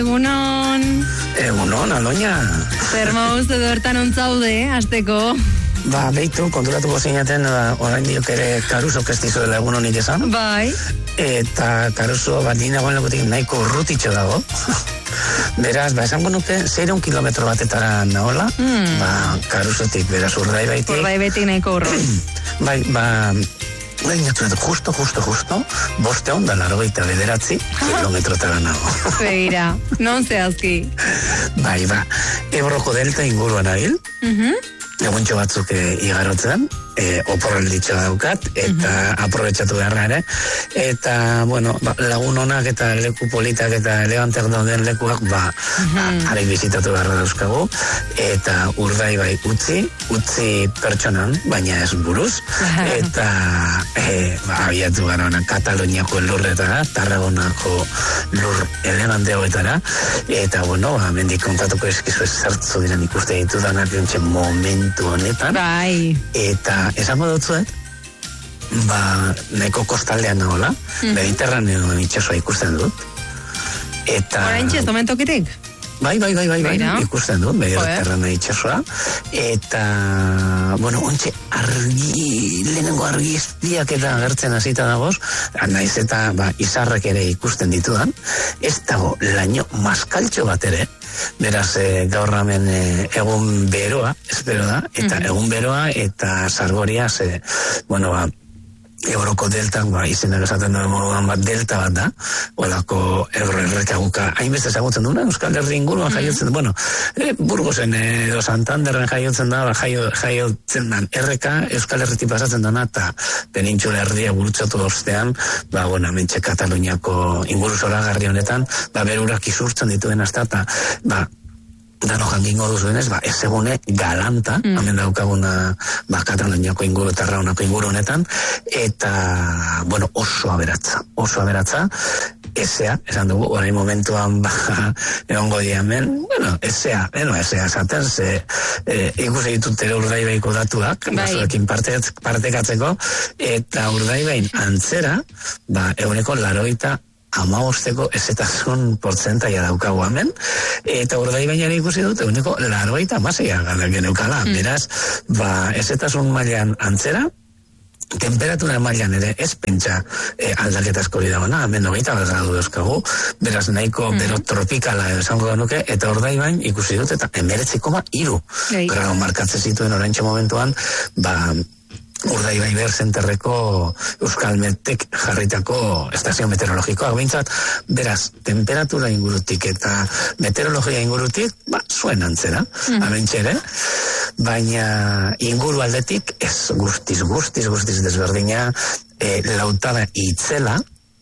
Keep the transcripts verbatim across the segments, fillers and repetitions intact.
Egunon. Egunon, Aloña. Zer mauz edo hortan ontzaude, azteko. Ba, behitu, konturatuko zinaten, orain diok ere Caruso kestizuela egunon esan. Bai. Eta Caruso, bat dinagoen lekotik nahiko urrutitxo dago. Beraz, ba, esango nuke, zeireun kilometro batetara nahola, mm. ba, Carusotik, beraz, urdai baitik. Urdai baitik nahiko urro. Bai, ba, Lehen jatuet, justo, justo, justo, boste onda larogeita bederatzi kilometrotara nago. Begira, non zehazki. Bai, ba, Ebroko delta inguruan abil, Mhm. eguntxo batzuk e, igarotzen, e, oporralditxo daukat, eta uh-huh. aprobetsatu beharra ere, eta, bueno, ba, lagun honak eta leku politak eta elegantek dauden lekuak, ba, uh-huh. arek bizitatu beharra dauzkagu, eta urdai bai utzi, utzi pertsonan, baina ez buruz, eta e, ba, abiatu gara ona Kataloniako lurretara, Tarragonako lur eleganteoetara, eta, bueno, ba, mendik kontatuko eskizu ezertzu diren ikuste ditudanak entxe momentu honetan, bai. eta esango dutzuet, ba, neko kostaldean nagola, mm-hmm. Mediterraneoan itxasoa ikusten dut. Eta... Horain txez, momentokitik? Bai, bai, bai, bai, bai, ikusten dut, Mediterraneo itxasoa. Eta, bueno, ontxe argi, lehenengo argiztiak eta agertzen hasita dagoz, naiz eta, ba, izarrek ere ikusten ditudan, ez dago laino maskaltxo bat ere, beraz, e, gaur ramen e, egun beroa, espero da, eta mm-hmm. egun beroa, eta sargoria, ze, bueno, ba, Ebroko deltak, ba, izenak esaten duen moduan bat delta bat da, olako errekaguka, hainbeste ezagutzen duna, Euskal Herri inguruan mm-hmm. jaiotzen, bueno, e, Burgosen edo Santanderren jaiotzen da, ba, jaio, jaiotzen dan erreka, Euskal Herriti pasatzen dana, eta penintxula erdia gurutzatu ostean, ba, bueno, mentxe Kataluniako inguru zoragarri honetan, ba, berurak izurtzen dituen hasta, eta, ba, dano jangingo duzuenez, ba, ez egune galanta, mm. hemen daukaguna, ba, Kataloniako inguru eta Raunako inguru honetan, eta, bueno, oso aberatza, oso aberatza, ezea, esan dugu, orain momentuan, ba, egongo diamen, bueno, ezea, eno, ezea, esaten, ze, e, ikusi ditut ere urdaibaiko datuak, bai. Bazuekin parte, partekatzeko, eta urdaibain antzera, ba, eguneko laroita amabosteko ezetasun portzentaia daukagu hemen, eta urdai bainari ikusi dut, eguneko larogeita amaseia geneukala, mm. beraz, ba, ezetasun mailan antzera, temperatura mailan ere ez pentsa e, aldaketa askori dagoena, hemen hogeita bat gradu dauzkagu, beraz nahiko mm. bero tropikala esango nuke, eta urdai bain ikusi dut, eta emeretzi koma hiru gradu markatze zituen oraintxe momentuan, ba, Urdai bai ber zenterreko Euskalmetek jarritako estazio meteorologikoak behintzat, beraz, temperatura ingurutik eta meteorologia ingurutik, ba, zuen antzera, mm. amentxere, baina inguru aldetik ez guztiz, guztiz, guztiz desberdina, e, lautada itzela,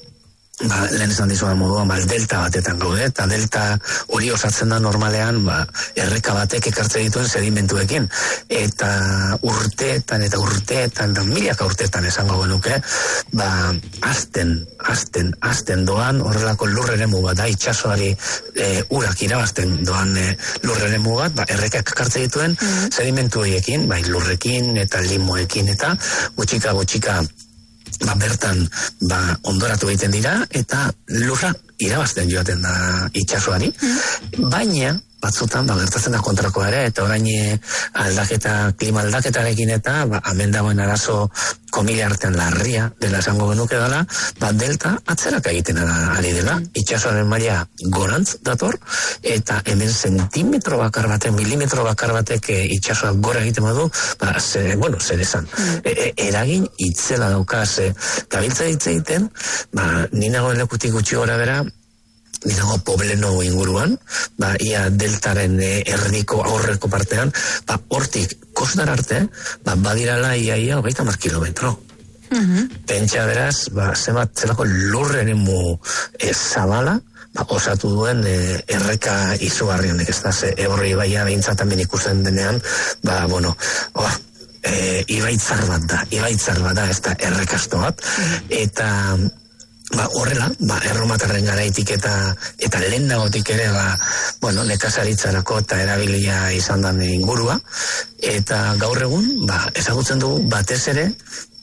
ba, lehen esan dizuan moduan, ba, delta batetan gaude, eta delta hori osatzen da normalean, ba, erreka batek ekartzen dituen sedimentuekin, eta urteetan eta urteetan, eta milaka urteetan esango genuke, ba, azten, azten, azten doan, horrelako lurreremu bat da, itxasoari e, urak irabazten doan e, lurreremu bat, ba, errekak ekartzen dituen mm-hmm. sedimentu horiekin, bai, lurrekin eta limoekin, eta gutxika, gutxika, ba, bertan, ba, ondoratu egiten dira, eta lurra irabazten joaten da itxasoari, mm. baina, batzutan, ba, gertatzen da kontrakoa ere, eta orain aldaketa, klima aldaketarekin eta, ba, hemen dagoen arazo komila artean larria, dela esango genuke dela, ba, delta atzerak egiten ari dela, itxasoaren maila gorantz dator, eta hemen zentimetro bakar batek, milimetro bakar batek e, itxasoak gora egiten badu, ba, ze, bueno, zer esan, mm. e, e, eragin itzela daukaz, e, gabiltza hitz egiten, ba, ninagoen lekutik gutxi gora bera, Nizago Pobleno inguruan, ba, ia deltaren e, erdiko aurreko partean, ba, hortik kostar arte, ba, badirala ia ia hogeita hamar kilometro. Mm-hmm. Pentsa beraz, ba, zebat, zelako lurreremu e, zabala, ba, osatu duen e, erreka izugarri honek, ez da, ze Ebro ibaia behintzatamen ikusten denean, ba, bueno, oh, e, ibaitzar bat da, ibaitzar bat da, ez da, errekasto bat, eta... Ba, horrela, ba, erromatarren garaitik eta eta lehen dagotik ere, ba, bueno, nekazaritzarako eta erabilia izan den ingurua, eta gaur egun, ba, ezagutzen dugu batez ere,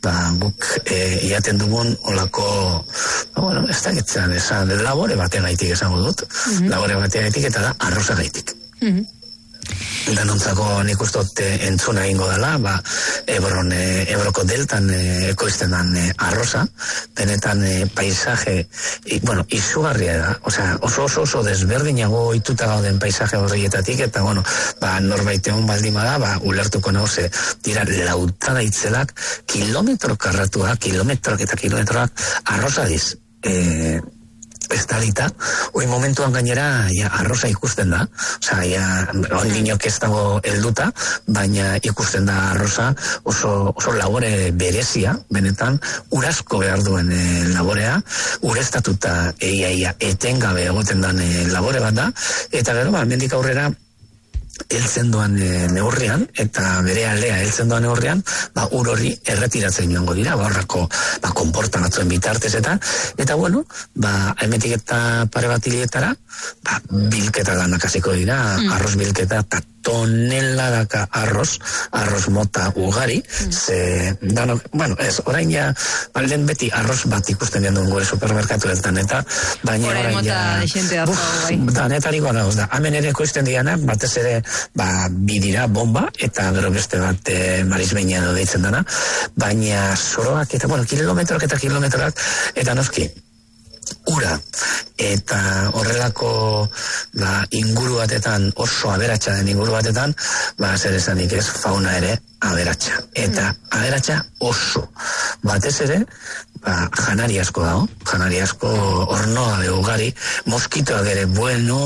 ba, guk e, iaten dugun olako, ba, bueno, ez da gitzen, esan, labore bategaitik esango dut, mm-hmm. labore bategaitik eta da arrozagaitik. Mm-hmm. Danontzako nik ustot entzuna egingo dela, ba, Ebron, e, Ebroko deltan e, ekoizten dan e, arroza, benetan e, paisaje, e, bueno, izugarria da, osea, oso oso oso desberdinago ohituta gauden paisaje horrietatik, eta bueno, ba, norbait egon baldin bada, ba, ulertuko nauze, dira lautada itzelak, kilometro karratua, kilometroak eta kilometroak arroza diz, e, estalita, hoi momentuan gainera ja, arroza ikusten da, osea, ja, ondinok ez dago helduta, baina ikusten da arroza oso, oso labore berezia, benetan, urasko behar duen e, laborea, urestatuta eia, eia, etengabe egoten dan e, labore bat da, eta gero, ba, mendik aurrera, heltzen doan e, neurrian, eta bere aldea heltzen doan neurrian, ba, ur hori erretiratzen joango dira, ba, horrako, ba, konportan atzuen bitartez eta, eta bueno, ba, hemetik eta pare bat hilietara, ba, bilketa lanak hasiko dira, mm. arroz bilketa, eta toneladaka arroz, arroz mota ugari, mm. ze, dano, bueno, ez, orain ja, balden beti arroz bat ikusten gendun gure supermerkatu deltan, eta, baina orain ja, da, netariko da, da, hemen ere ekoizten dianak, batez ere, ba, bidira bomba, eta gero beste bat e, marisbeina edo deitzen dana, baina zoroak, eta, bueno, kilometroak eta kilometroak, eta noski, ura, eta horrelako ba, inguru batetan, oso aberatsa den inguru batetan, ba, zer esanik ez, fauna ere aberatsa. Eta aberatsa oso. Batez ere, ba, janari asko dago, janari asko ornoa de ugari, moskitoak ere, bueno,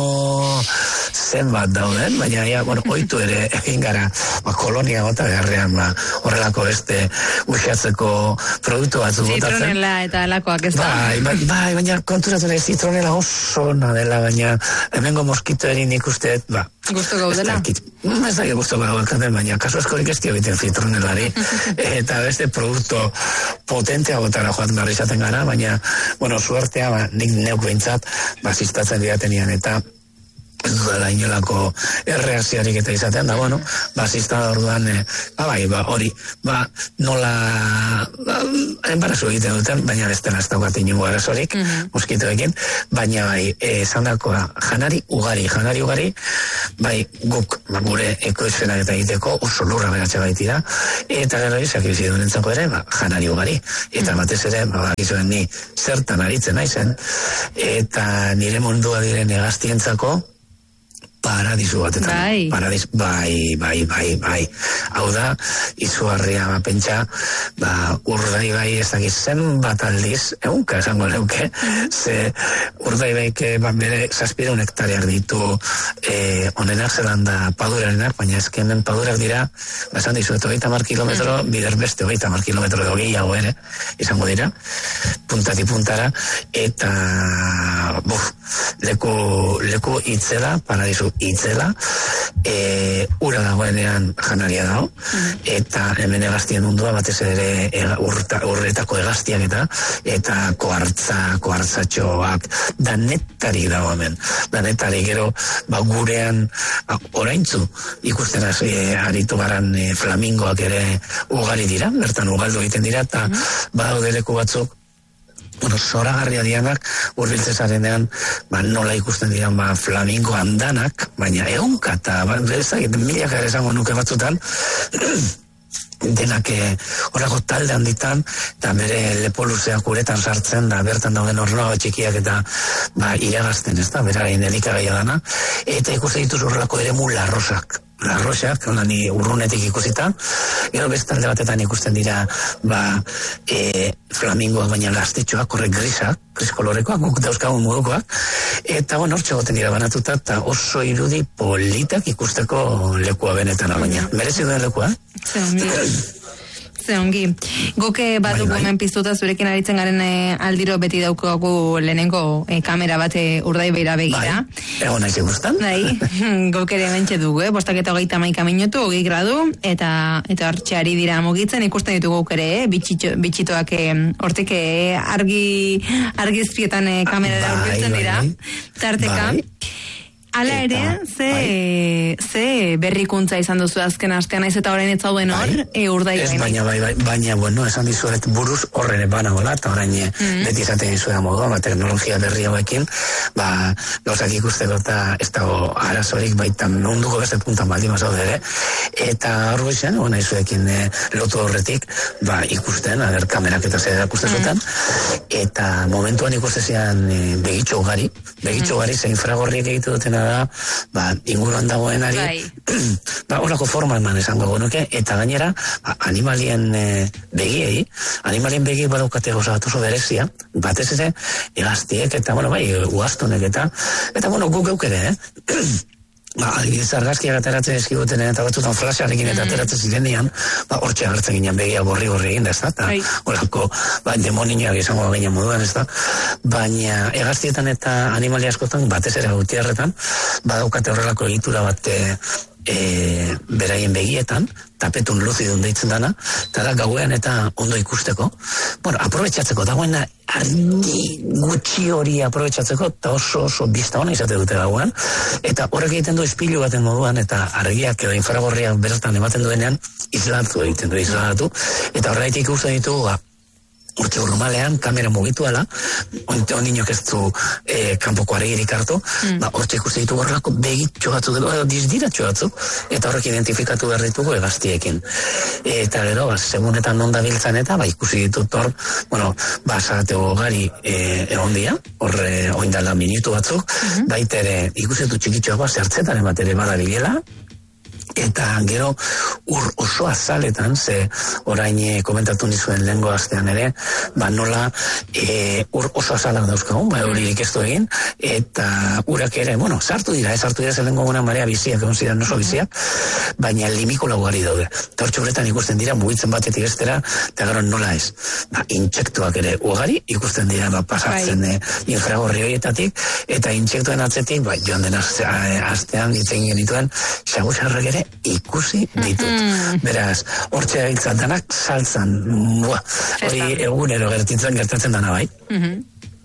zenbat dauden, baina, ja, bueno, oitu ere egin gara, ba, kolonia gota beharrean, ba, horrelako beste uxatzeko produktu batzu botatzen. Zitronela eta alakoak ez da. Bai, bai, bai, baina konturatu nahi zitronela oso nadela, baina hemengo moskito erin ikusteet, ba, gusto gaudela? Ez da, gusto gaudela, baina kasu askorik ez dio biten zitronelari, eta beste produktu potentea gotara joaten gara izaten gara, baina, bueno, suertea, ba, nik neuk behintzat, ba, ziztatzen diatenian, eta ez dudala inolako erreakzioarik eta izatean, da, bueno, ba, ziztada orduan, e, ba, bai, ba, hori, ba, nola, ba, enbarazu egiten duten, baina bestela ez daukat inungo arazorik, mm -hmm. moskitoekin, baina, bai, esan dakoa, janari ugari, janari ugari, bai, guk, ba, gure ekoizpenak eta egiteko, oso lurra beratxe baitira, eta gero izak bizidun entzako ere, ba, janari ugari, eta batez ere, ba, bakizuen ni zertan aritzen naizen, eta nire mundua diren egaztientzako, paradisu batetan. Bai. Paradis, bai, bai, bai, bai. Hau da, izugarria, ba, pentsa, ba, Urdaibai ez dakiz zen bat aldiz, egunka esango leuke, ze Urdaibaik ba, bere zazpideun hektareak ditu eh, onenak zelan da padurarenak, baina ezkenen padurak dira, ba, esan dizuet, hogeita mar kilometro, bider beste hogeita mar kilometro edo gehiago ere, izango dira, puntati puntara, eta, buf, leku, leku itzela, paradisu itzela, e, ura dagoenean janaria dago, mm. eta hemen egaztien mundua batez ere ega, urta, urretako egaztiak eta eta koartza, koartzatxoak danetari dago hemen, danetari gero ba, gurean ba, oraintzu ikusten az, e, aritu garan e, flamingoak ere ugari dira, bertan ugaldu egiten dira, eta mm. badaude leku batzuk bueno, zoragarria dianak, urbiltze zarenean, ba, nola ikusten diran, ba, flamingo andanak, baina egunka, eta, ba, ezagit, milaka ere esango nuke batzutan, denak horako talde handitan, eta bere lepo luzeak uretan sartzen, da bertan dauden ornoa txikiak eta, ba, iragazten, ez da, beraren elikagaia dana, eta ikusten dituz horrelako ere mu larrosak, larrosak, ona ni urrunetik ikusita, gero bestalde batetan ikusten dira, ba, e, flamingoak baina gaztetxoak, horrek grisak, gris kolorekoak, guk dauzkagun modukoak, eta bueno, hortxe goten dira banatuta, eta oso irudi politak ikusteko lekua benetan, baina merezi duen lekua, eh? Ze ongi. Goke badugu bai, bai. hemen piztuta zurekin aritzen garen e, aldiro beti daukagu lehenengo e, kamera bate Urdaibaira begira. Bai, egon nahi gustan. Bai, gok ere mentxe dugu, eh? Bostak eta hogeita maika minutu, hogei gradu, eta eta hortxeari dira mugitzen, ikusten ditugu guk ere, eh? Bitxito, bitxitoak hortik eh, argi argizpietan eh, kamerara bai, urbiltzen dira, bai. tarteka. Bai. Ala ere, ze, ze berrikuntza izan duzu azken astean, naiz eta orain ez zauden hor, e, urdai ez, baina, bai, bai, baina, bueno, esan dizuet buruz horren banagola, eta orain mm. beti izaten dizueda modua, ba, teknologia berri hauekin, ba, gauzak ikusteko eta ez dago arazorik baita munduko beste puntan baldin mazaude ere, eta hor goizean, ona izuekin e, lotu horretik, ba, ikusten, ader, kamerak eta zer ikusten zuten, mm. eta momentuan ikustezian e, begitxo ugari, begitxo ugari, mm. zein fragorriek egitu dutena da, ba, inguruan dagoenari, ba, orako forma eman esango genuke, eta gainera, ba, animalien e, begiei, animalien begiei badaukate goza bat oso berezia, batez ere, egaztiek, eta, bueno, bai, uaztunek, eta, eta, bueno, guk geukere, eh? Ba, adibidez argazkiak ateratzen eskiguten eta batzutan flasharekin eta ateratzen zirenean, ba, hortxe agertzen ginen begia gorri-gorri egin da, ez da, eta horako, ba, demoninoak izango ginen moduan, ez da, baina egaztietan eta animalia askotan, batez ere gutiarretan, badaukate horrelako egitura bat e, e, beraien begietan, tapetun luzidun deitzen dana, eta da gauean eta ondo ikusteko, bueno, aprobetxatzeko, dagoena argi gutxi hori aprobetxatzeko, eta oso oso bizta hona izate dute gauean, eta horrek egiten du espilu baten moduan, eta argiak edo infragorriak bertan ematen duenean, izlatu egiten du, izlatu, eta horretik ikusten ditugu, urtxe normalean, kamera mugitu ala, ondinok ez du e, kanpoko argirik hartu, mm. ba, hortxe ikusten ditugu horrelako begitxo batzuk, edo dizdiratxo batzuk, eta horrek identifikatu behar ditugu egaztiekin. Eta gero, ba, segunetan non da biltzan eta, ba, ikusi ditut hor, bueno, ba, sagateo gari e, egon dia, horre oindala minutu batzuk, mm-hmm. baita ere, ikusi ditut txikitxoak, ba, zertzetan ematere badabilela, eta gero ur oso azaletan, ze orain e, komentatu nizuen lehengo astean ere, ba nola e, ur oso azalak dauzkagun, ba horirik ez du egin, eta urak ere, bueno, sartu dira, ez sartu dira ze lehengo guna marea biziak, egon zidan oso biziak, baina limiko laugari daude. Eta hor txurretan ikusten dira, mugitzen batetik estera, eta gero nola ez. Ba, intsektuak ere ugari, ikusten dira, ba, pasatzen e, infragorri horietatik, eta intsektuen atzetik, ba, joan den astean, ditzen genituen, xagusarrek ere, ikusi ditut. Mm-hmm. Beraz, hortxe gailtzat danak saltzan, hori egunero gertitzen gertatzen dana bai. Mm-hmm.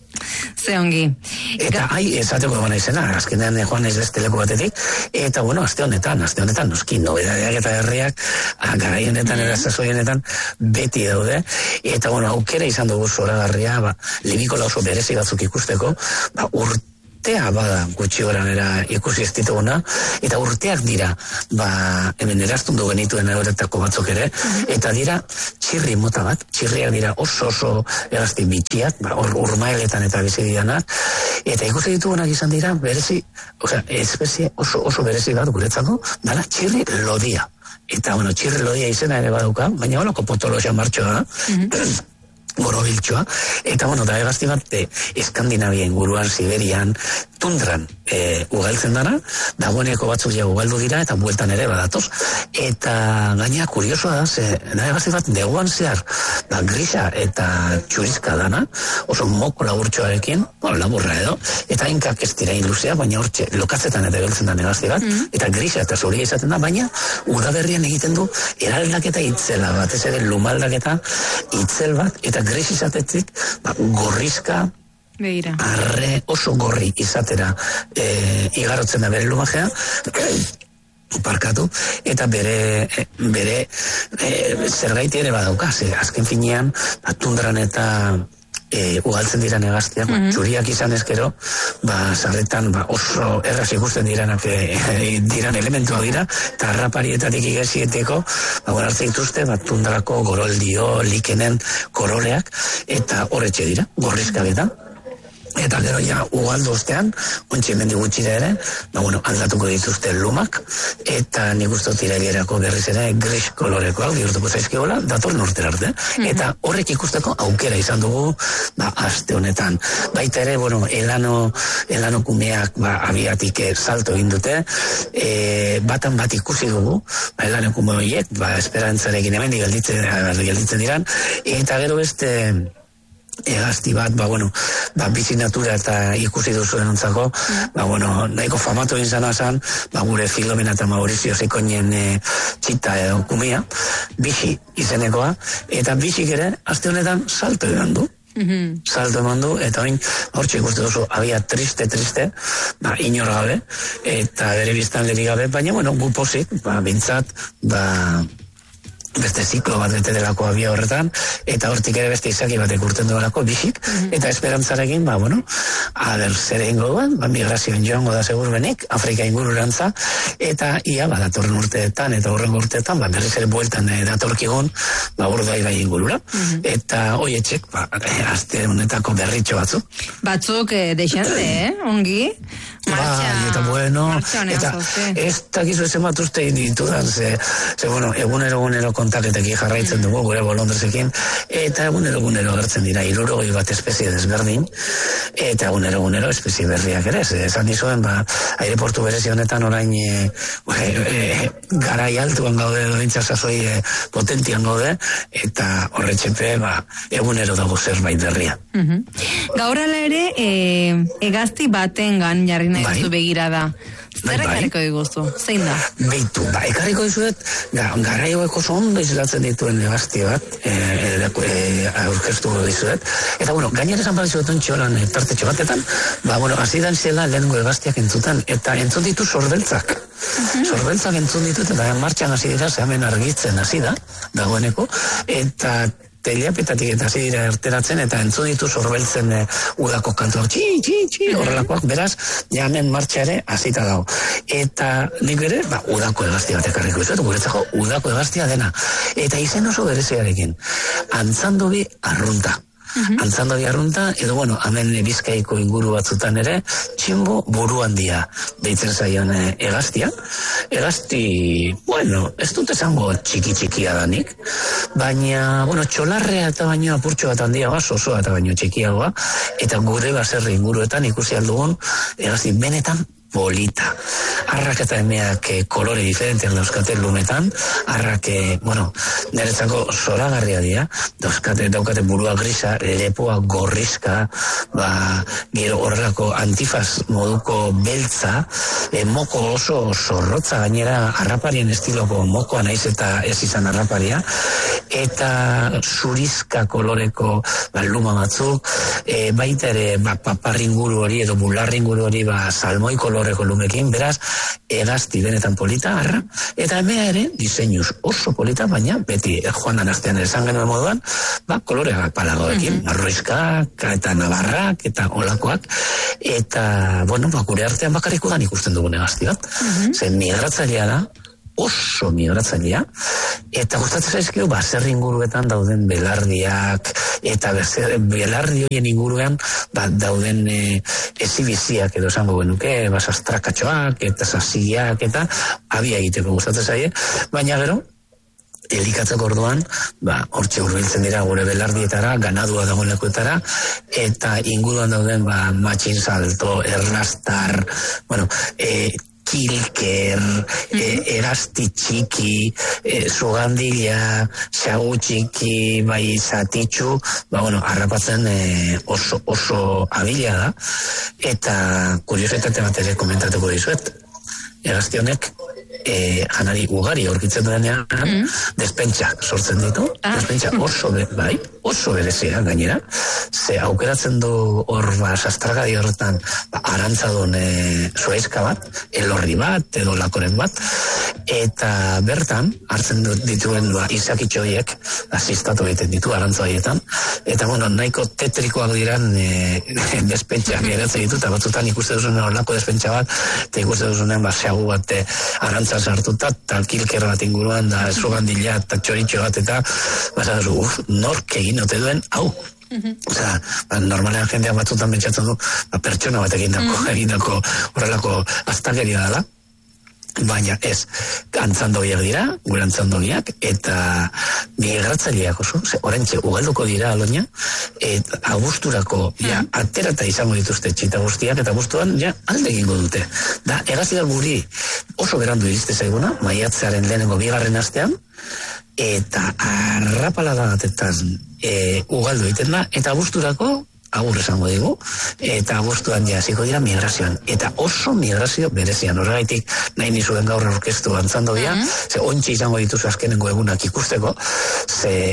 Ze ongi. Eta hai, esateko gona izena, azkenean joan ez beste leku batetik, eta bueno, aste honetan, aste honetan, noski, nobedadeak eta herriak, garaienetan, mm-hmm. erazazoienetan, beti daude, eta bueno, aukera izan dugu zoragarria, ba, libikola oso berezi batzuk ikusteko, ba, urte, urtea bada gutxi oranera ikusi ez dituguna, eta urteak dira, ba, hemen eraztun du genituen horretako batzuk ere, eta dira txirri mota bat, txirriak dira oso oso egazti bitxiak, ba, ur, urmaeletan eta bizi dianak, eta ikusi ditugunak izan dira, berezi, osea, espezie oso oso berezi bat guretzako, dara txirri lodia. Eta, bueno, txirri lodia izena ere baduka, baina, bueno, kopotoloxia martxoa da, mm-hmm. Borobiltxoa, eta bueno, da egazti bat e, Eskandinavia inguruan, Siberian, tundran e, ugaltzen dara, dagoeneko batzuk ja ugaldu dira, eta bueltan ere badatoz, eta gaina kuriosoa da, ze, da egazti bat neguan zehar, ba, grisa eta txurizka dana, oso moko laburtxoarekin, bueno, laburra edo, eta inkak ez dira inluzea, baina hortxe lokatzetan eta geltzen da egazti bat, mm. eta grisa eta zuria izaten da, baina udaberrian egiten du eraldaketa itzela, batez ere lumaldaketa itzel bat, eta gris izatetik, ba, gorrizka, Beira. Arre oso gorri izatera e, igarotzen da bere lumajea, parkatu, eta bere, bere e, zergaiti ere badauka, ze azken finean, ba, tundran eta E, ugaltzen diran egaztiak, mm-hmm. txuriak izan ezkero, ba, sarretan ba, oso erraz ikusten diranak e, e, diran elementua dira, eta harraparietatik igesieteko, ba, gora hartzen dituzte, ba, tundrako goroldio, likenen koroleak, eta horretxe dira, gorrizkagetan. Eta gero ja ugaldu ostean, ontsi mendi gutxira ere, ba, bueno, aldatuko dituzte lumak, eta nik uste tirailerako berriz ere gris kolorekoak bihurtuko zaizkiola, dator nortera arte. Mm-hmm. Eta horrek ikusteko aukera izan dugu, ba, aste honetan. Baita ere, bueno, elano, elano kumeak, ba, abiatik salto egin dute, e, batan bat ikusi dugu, ba, elano kume horiek, ba, esperantzarekin hemen gelditzen, gelditzen diran, eta gero beste egazti bat, ba, bueno, ba, bizi natura eta ikusi duzuen ontzako, mm. ba, bueno, nahiko famatu egin zana zan, ba, gure Filomena eta Maurizio Zikoinen e, txita edo kumia, bizi izenekoa, eta bizik ere, aste honetan salto edan du. salto eman du, eta oin, hortxe ikuste duzu, abia triste, triste, ba, inor gabe, eta bere biztan leri gabe, baina, bueno, gu pozik, ba, bintzat, ba, beste ziklo bat bete delako abia horretan, eta hortik ere beste izaki batek urten duelako bisik, mm-hmm. eta esperantzarekin, ba, bueno, aber zer egingo duen, ba, migrazioen joango da segurbenik, Afrika ingururantza, eta ia, ba, datorren urteetan, eta horren urteetan, ba, berriz ere bueltan e, datorkigun, ba, Urdai bai ingurura, mm-hmm. eta hoi etxek, ba, azte honetako berritxo batzuk. Batzuk, eh, deixante, eh, ongi? Marcha, ba, eta bueno, eta ez dakizu ezen bat uste ditudan, ze, ze, bueno, egunero egunero kontaketekin jarraitzen dugu, gure bolondrezekin, eta egunero egunero gertzen dira, hirurogei bat espezie desberdin, eta egunero egunero espezie berriak ere, ze, esan dizuen, ba, aireportu berezi honetan orain, e, e, e, garai altuan gaude, dointza sasoi e, potentian gaude, eta horretxepe, ba, egunero dago zerbait berria. Mm-hmm. Gaur ala ere, e, egazti batengan jarri nahi duzu begirada. Zer ekarriko diguzu? Zein da? Beitu, ba, ekarriko dizuet, ga, garaioeko ondo izlatzen dituen egazti bat, e, e, e, aurkeztuko dizuet. Eta, bueno, gainera esan badizuetun txolan e, tartetxo batetan, ba, bueno, azidan zela lehenengo egaztiak entzutan, eta entzun ditu sorbeltzak. Uh-huh. Sorbeltzak entzun ditut, eta martxan hasi dira, zehamen argitzen hasi da, dagoeneko, eta teliapetatik eta hasi dira erteratzen, eta entzun ditu sorbeltzen e, udako kantuak, txi, txi, txi, horrelakoak, beraz, jamen martxare hasita dago. Eta nik ere, ba, udako egaztia bat ekarriko izuet, guretzako udako egaztia dena. Eta izen oso bereziarekin, antzandobi arrunta. Uh-huh. Antzandobi arrunta, edo bueno, hemen Bizkaiko inguru batzutan ere, tximbo buru handia deitzen zaion egaztia. Egazti, bueno, ez dut esango txiki-txikia danik, baina, bueno, txolarrea eta baino apurtxo bat handiagoa, sosoa eta baino txikiagoa, eta gure baserri inguruetan ikusi aldugun egazti benetan polita. Arrak eta emeak eh, kolore diferenteak dauzkate lumetan, arrak, eh, bueno, niretzako zoragarria dira, dauzkate, daukate burua grisa, lepoa gorrizka, ba, gero horrelako antifaz moduko beltza, eh, moko oso zorrotza gainera, harraparien estiloko mokoa naiz eta ez izan harraparia, eta zurizka koloreko ba, luma batzuk, eh, baita ere ba, paparringuru hori edo bularringuru hori ba, salmoi koloreko lumekin, beraz, egazti benetan polita, arra, eta emea ere, diseinuz oso polita, baina beti eh, joan dan astean esan genuen moduan, ba, koloreak palagoekin, mm-hmm. marroizkak, eta nabarrak, eta olakoak, eta, bueno, ba, gure artean bakarrik udan ikusten dugun egazti bat, mm-hmm. zen migratzailea da, oso migratzailea, eta gustatzen zaizkio baserri inguruetan dauden belardiak, eta belardi horien inguruan ba, dauden e, ezibiziak edo esango genuke, ba, sastrakatxoak, eta sasiak, eta abia egiteko gustatzen zaie, baina gero, elikatzeko orduan, ba, hortxe hurbiltzen dira gure belardietara, ganadua dagoenekuetara, eta inguruan dauden, ba, matxin salto, erlastar, bueno, e, kilker, mm-hmm. e, erazti txiki, e, zugandila, xagu txiki, bai zatitxu, ba, bueno, harrapatzen e, oso, oso abila da, eta kuriosetate bat ere komentatuko dizuet, erazti honek, E, janari ugari aurkitzen duenean mm. despentsak sortzen ditu ah. despentsa oso, be, bai, oso berezia gainera, ze aukeratzen du hor ba, sastragadi horretan ba, arantzadun e, zuaizka bat, elorri bat edo lakoren bat, eta bertan hartzen dut dituen ba, izakitxoiek asistatu egiten ditu arantza horietan, eta bueno, nahiko tetrikoak diran e, despentsak geratzen ditu, eta batzutan ikuste duzunen horlako despentsa bat, eta ikuste duzunen ba, seagu bat e, arantza sartuta, eta kilker bat inguruan da zugandila eta txoritxo bat eta basa duzu, uf, nork egin ote duen, hau. Mm-hmm. Osa, ba, normalean jendeak batzutan pentsatzen du, ba, pertsona bat egindako, mm-hmm. egindako horrelako aztakeria dela, baina ez, antzandogiak dira, gure antzandogiak, eta migratzaileak oso, ze, orentxe, ugalduko dira aloina, eta abusturako, ja, aterata izango dituzte txita guztiak, eta abuztuan, ja, alde egingo dute. Da, egazia guri oso berandu iriste zaiguna, maiatzearen lehenengo bigarren astean, eta arrapalada batetan e, ugaldu egiten da, eta abuzturako, agur esango digu, eta abuztuan ja hasiko dira migrazioan, eta oso migrazio berezian, horregaitik nahi nizuen gaur aurkeztu antzandogia, mm-hmm. ze ontsi izango dituzu azkenengo egunak ikusteko, ze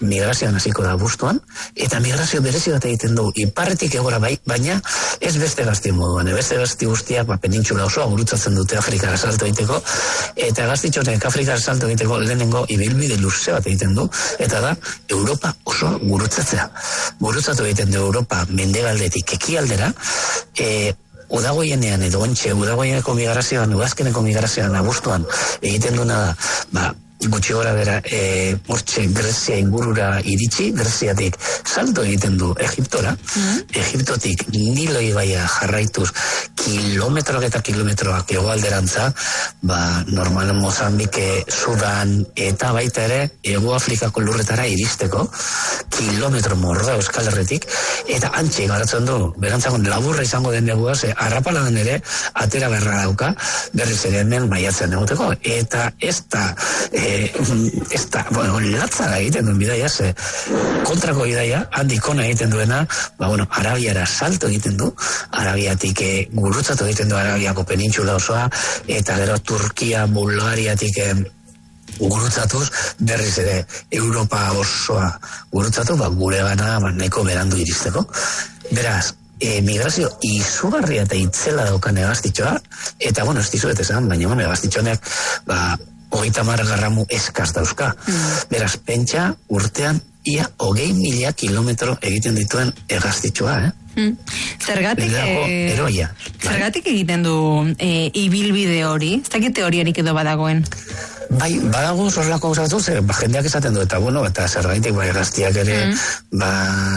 migrazioan hasiko da abuztuan, eta migrazio berezi bat egiten du, iparretik egora bai, baina ez beste gazti moduan, beste gazti guztiak ba, penintxula osoa gurutzatzen dute Afrikara salto egiteko, eta gaztitxonek Afrikara salto egiteko lehenengo ibilbide luze bat egiten du, eta da Europa osoa gurutzatzea. Gurutzatu egiten du Europa mendebaldetik ekialdera, e, udagoienean edo ontxe, udagoieneko migrazioan, udazkeneko migrazioan, abuztuan egiten duena da, ba, gutxi gora bera, e, hortxe Grezia ingurura iritsi, Greziatik salto egiten du Egiptora, mm. Egiptotik Nilo ibaia jarraituz kilometroak eta kilometroak egoalderantza, ba, normalen Mozambike, Sudan, eta baita ere, Ego Afrikako lurretara iristeko, kilometro morda Euskal Herretik, eta antxe garatzen du, berantzakon laburra izango den negua, ze harrapala den ere, atera berra dauka, berriz ere hemen maiatzen egoteko, eta ez da, e, ez da, bueno, latzara egiten duen bidaia, ze kontrako bidaia, handik ona egiten duena, ba, bueno, Arabiara salto egiten du, Arabiatik e, gurutzatu egiten du Arabiako penintxula osoa, eta gero Turkia, Bulgariatik e, gurutzatuz, berriz ere Europa osoa gurutzatu, ba, gure gana ba, nahiko berandu iristeko. Beraz, E, migrazio izugarria eta itzela daukan egaztitxoa, eta, bueno, ez dizuet esan, baina, bueno, egaztitxonek, ba, hogeita mar garramu eskaz dauzka. Mm. Beraz, pentsa urtean ia hogei mila kilometro egiten dituen egaztitxoa, eh? Mm. Zergatik, e, eroia, zergatik egiten du e, ibilbide hori? Ez dakit teoriarik edo badagoen? Bai, badago zorlako gauzatu, ze, ba, jendeak esaten du, eta bueno, eta zergaitik, bai, gaztiak ere, mm. ba,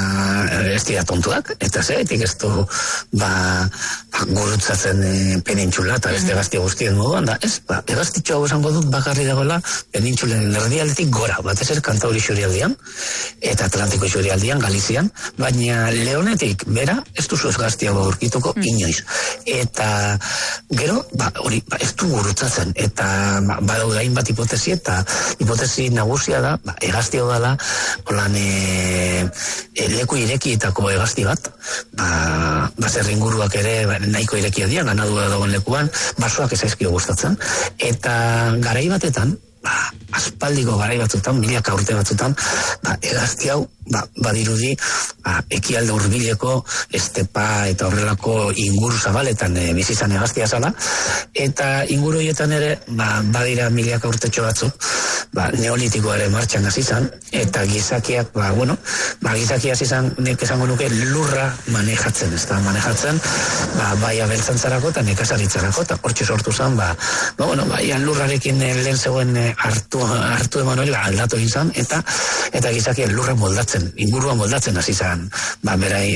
ez dira tontuak, eta zergaitik ez du, ba, ba gurutzatzen e, penintxula, eta beste mm. gazti guztien moduan, da, ez, ba, egaztitxo hau esango dut, bakarri dagoela, penintxulen erdialdetik gora, bat ezer kantauri xurialdian, eta Atlantiko xurialdian, Galizian, baina Leonetik, bera, ez duzu ez gazti hau aurkituko, mm. inoiz. Eta, gero, ba, hori, ba, ez du gurutzatzen, eta, ba, badauda hainbat hipotesi, eta hipotesi nagusia da, ba, egazti hau dela, holan e, e, leku irekietako egazti bat, ba, baserri inguruak ere ba, nahiko irekia dira, ganadua dagoen lekuan, basoak ezaizkio gustatzen, eta garai batetan, ba, aspaldiko garai batzutan, milaka urte batzutan, ba, egazti hau, ba, badirudi, ba, ekialde hurbileko estepa eta horrelako inguru zabaletan e, bizizan egaztia zala, eta inguru horietan ere, ba, badira milaka urtetxo batzuk, ba, neolitikoare martxan hasi izan, eta gizakiak, ba, bueno, ba, gizakia hasi izan, nik esango nuke lurra manejatzen, ez da, manejatzen, ba, bai abeltzantzarako eta nekazaritzarako, eta hortxe sortu zen, ba, ba, bueno, bai lurrarekin e, lehen zegoen e, hartu, hartu eman hori, ba, aldatu egin zen, eta, eta gizakia lurra moldatzen, inguruan moldatzen hasi izan, ba, berai,